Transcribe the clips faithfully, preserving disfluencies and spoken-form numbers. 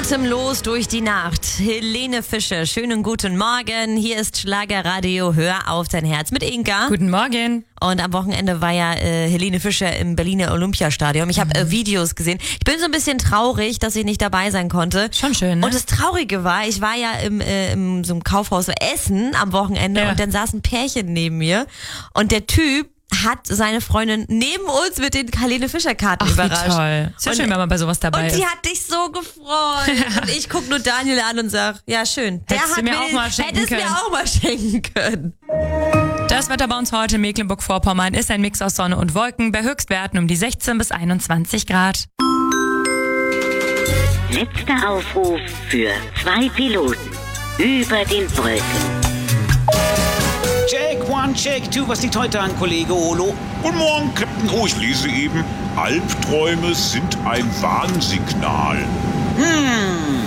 Atemlos durch die Nacht. Helene Fischer, schönen guten Morgen. Hier ist Schlagerradio. Hör auf dein Herz mit Inka. Guten Morgen. Und am Wochenende war ja äh, Helene Fischer im Berliner Olympiastadion. Ich habe äh, Videos gesehen. Ich bin so ein bisschen traurig, dass ich nicht dabei sein konnte. Schon schön, ne? Und das Traurige war, ich war ja im, äh, im so einem Kaufhaus Essen am Wochenende Ja. und dann saß ein Pärchen neben mir und der Typ hat seine Freundin neben uns mit den Helene Fischer Karten Ach, überrascht. wie toll. Ist ja Und- schön, wenn man bei sowas dabei Und ist. sie hat dich so gefreut. Und ich guck nur Daniel an und sag, ja schön. Der Hättest hat du mir auch den- mal schenken hättest können. mir auch mal schenken können. Das Wetter bei uns heute in Mecklenburg-Vorpommern ist ein Mix aus Sonne und Wolken bei Höchstwerten um die sechzehn bis einundzwanzig Grad. Letzter Aufruf für zwei Piloten über den Wolken. Check, one, check, two. Was liegt heute an, Kollege Olo? Guten Morgen, Captain. Oh, ich lese eben, Albträume sind ein Warnsignal. Hm.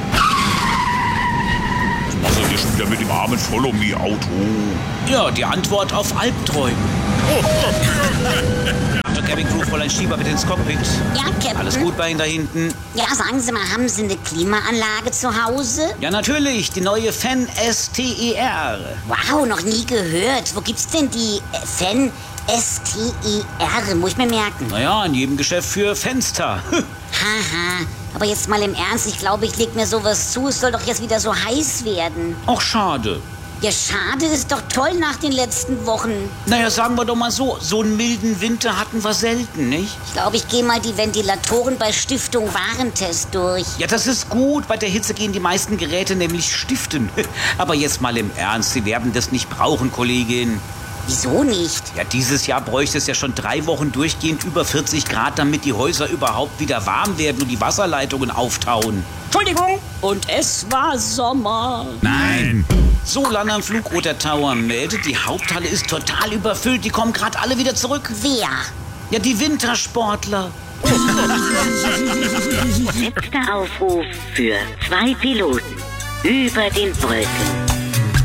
Was macht ihr hier schon wieder mit dem armen Follow-Me-Auto? Ja, die Antwort auf Albträume. Achtung, Cabin Crew, Fräulein Schieber, bitte ins Cockpit. Ja, Captain. Alles gut bei Ihnen da hinten? Ja, sagen Sie mal, haben Sie eine Klimaanlage zu Hause? Ja, natürlich, die neue Fan S T E R. Wow, noch nie gehört. Wo gibt's denn die äh, Fan S T E R? Muss ich mir merken. Naja, in jedem Geschäft für Fenster. Haha. Aber jetzt mal im Ernst, ich glaube, ich leg mir sowas zu. Es soll doch jetzt wieder so heiß werden. Auch schade. Ja, schade, ist doch toll nach den letzten Wochen. Naja, sagen wir doch mal so, so einen milden Winter hatten wir selten, nicht? Ich glaube, ich gehe mal die Ventilatoren bei Stiftung Warentest durch. Ja, das ist gut. Bei der Hitze gehen die meisten Geräte nämlich stiften. Aber jetzt mal im Ernst, Sie werden das nicht brauchen, Kollegin. Wieso nicht? Ja, dieses Jahr bräuchte es ja schon drei Wochen durchgehend über vierzig Grad, damit die Häuser überhaupt wieder warm werden und die Wasserleitungen auftauen. Entschuldigung. Und es war Sommer. Nein! Solan am Flugoder Tower meldet, die Haupthalle ist total überfüllt. Die kommen gerade alle wieder zurück. Wer? Ja, die Wintersportler. Letzter Aufruf für zwei Piloten über den Wolken.